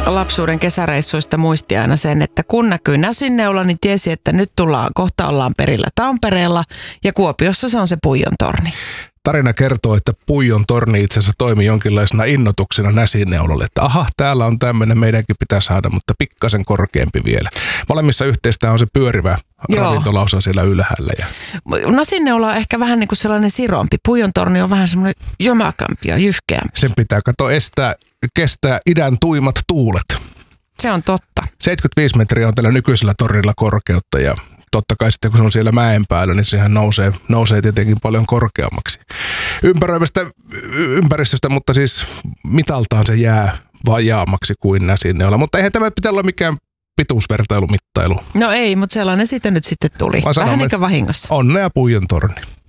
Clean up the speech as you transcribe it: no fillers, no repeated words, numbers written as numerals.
lapsuuden kesäreissuista muisti aina sen, että kun näkyy Näsinneula, niin tiesi, että nyt kohta ollaan perillä Tampereella ja Kuopiossa se on se Puijon torni. Tarina kertoo, että Puijon torni itse asiassa toimi jonkinlaisena innotuksena Näsinneulalle, että aha, täällä on tämmöinen, meidänkin pitää saada, mutta pikkasen korkeampi vielä. Molemmissa yhteistä on se pyörivä ravintolaosa siellä ylhäällä. Näsinneula on ehkä vähän niin kuin sellainen sirompi. Puijon torni on vähän semmoinen jomakampi ja jyhkeämpi. Sen pitää kestää idän tuimat tuulet. Se on totta. 75 metriä on tällä nykyisellä tornilla korkeutta ja totta kai sitten kun se on siellä mäen päällä, niin sehän nousee tietenkin paljon korkeammaksi ympäristöstä, mutta siis mitaltaan se jää vajaammaksi kuin Näsinneula. Mutta eihän tämä pitää olla mikään pituusvertailumittailu. No ei, mutta sellainen siitä nyt sitten tuli. Vähän niin kuin vahingossa. Onnea Puijon torni.